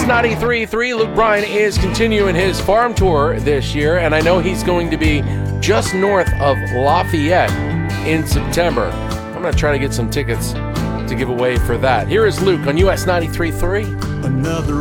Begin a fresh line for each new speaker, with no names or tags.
93.3, Luke Bryan is continuing his farm tour this year, and I know he's going to be just north of Lafayette in September. I'm going to try to get some tickets to give away for that. Here is Luke on US 93.3.
Another